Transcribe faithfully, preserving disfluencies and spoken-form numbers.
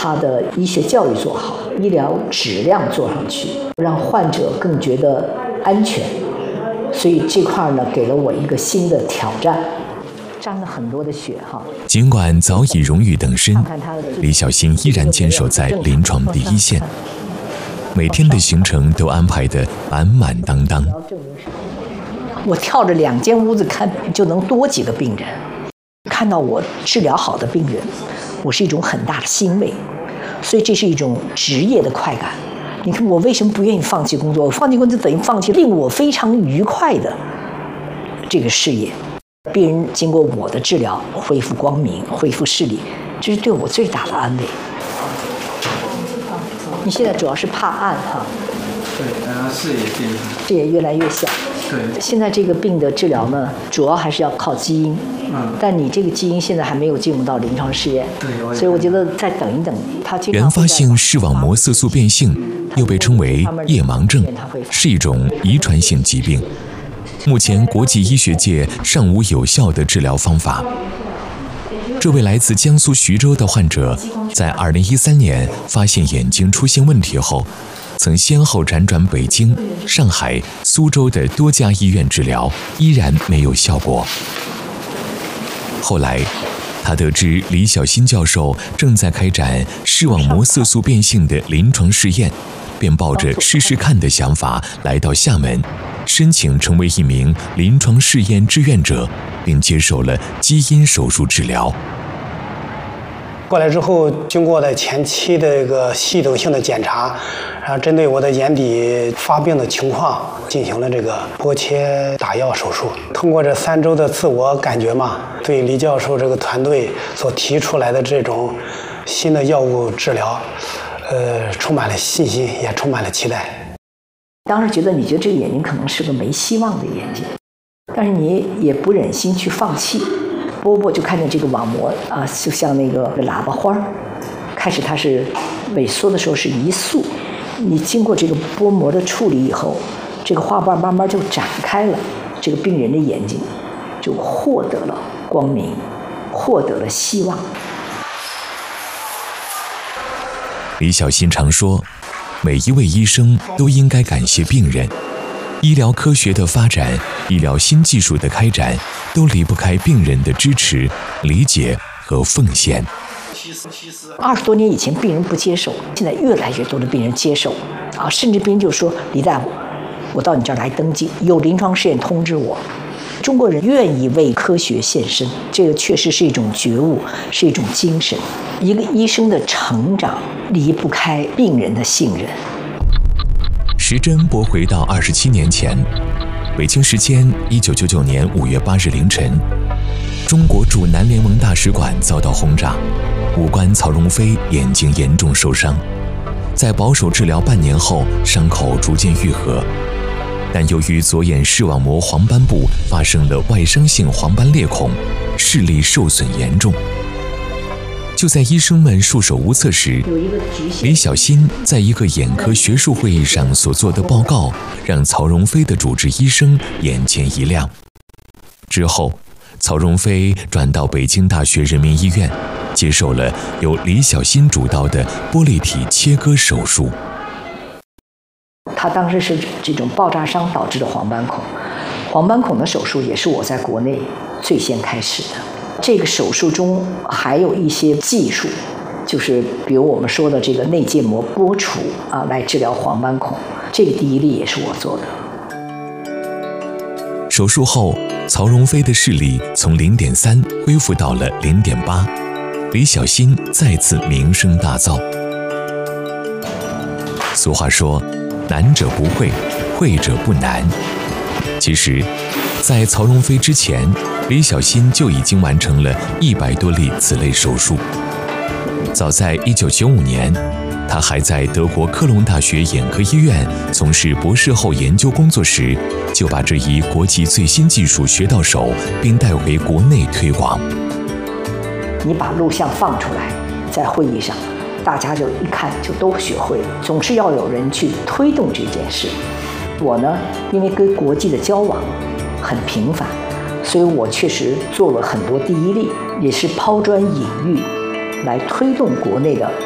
他的医学教育做好，医疗质量做上去，让患者更觉得安全。所以这块呢，给了我一个新的挑战。沾了很多的血哈。 尽管早已荣誉等身，李小欣依然坚守在临床第一线，每天的行程都安排得满满当当。 我跳着两间屋子看，就能多几个病人。看到我治疗好的病人，我是一种很大的欣慰，所以这是一种职业的快感。你看我为什么不愿意放弃工作？我放弃工作等于放弃令我非常愉快的这个事业。病人经过我的治疗，恢复光明，恢复视力，这是对我最大的安慰。你现在主要是怕暗哈？ 对，然后视野变差， 视野越来越小。 对， 现在这个病的治疗呢，主要还是要靠基因。嗯，但你这个基因现在还没有进入到临床试验。 对， 所以我觉得再等一等。它原发性视网膜色素变性又被称为夜盲症，是一种遗传性疾病。目前国际医学界尚无有效的治疗方法。这位来自江苏徐州的患者，在二零一三年发现眼睛出现问题后，曾先后辗转北京、上海、苏州的多家医院治疗，依然没有效果。后来，他得知李小欣教授正在开展视网膜色素变性的临床试验，便抱着试试看的想法来到厦门，申请成为一名临床试验志愿者，并接受了基因手术治疗。 过来之后，经过了前期的一个系统性的检查，然后针对我的眼底发病的情况进行了这个剥切打药手术。通过这三周的自我感觉嘛，对李教授这个团队所提出来的这种新的药物治疗，呃，充满了信心，也充满了期待。 当时觉得你觉得这个眼睛可能是个没希望的眼睛，但是你也不忍心去放弃。波波就看见这个网膜啊，就像那个喇叭花，开始它是萎缩的时候是一束，你经过这个波膜的处理以后，这个花瓣慢慢就展开了，这个病人的眼睛就获得了光明，获得了希望。 李小欣常说，每一位医生都应该感谢病人。医疗科学的发展，医疗新技术的开展，都离不开病人的支持、理解和奉献。 二十多年以前，病人不接受，现在越来越多的病人接受，啊，甚至病人就说：“李大夫，我到你这儿来登记，有临床试验通知我。”中国人愿意为科学献身，这个确实是一种觉悟，是一种精神。一个医生的成长离不开病人的信任。 时针拨回到二十七年前，北京时间一九九九年五月八日凌晨，中国驻南联盟大使馆遭到轰炸，武官曹荣飞眼睛严重受伤，在保守治疗半年后，伤口逐渐愈合，但由于左眼视网膜黄斑部发生了外伤性黄斑裂孔，视力受损严重。就在医生们束手无策时，李小欣在一个眼科学术会议上所做的报告，让曹荣飞的主治医生眼前一亮。之后，曹荣飞转到北京大学人民医院，接受了由李小欣主导的玻璃体切割手术。 他当时是这种爆炸伤导致的黄斑孔，黄斑孔的手术也是我在国内最先开始的。这个手术中还有一些技术，就是比如我们说的这个内界膜剥除啊，来治疗黄斑孔，这个第一例也是我做的。 手术后，曹荣飞的视力从 零点三 恢复到了 零点八， 李小欣再次名声大噪。俗话说，难者不会，会者不难。其实，在曹荣飞之前，李小欣就已经完成了一百多例此类手术。早在一九九五年，他还在德国科隆大学眼科医院从事博士后研究工作时，就把这一国际最新技术学到手，并带回国内推广。 你把录像放出来，在会议上，大家就一看就都学会了。总是要有人去推动这件事。我呢，因为跟国际的交往很频繁，所以我确实做了很多第一例，也是抛砖引玉，来推动国内的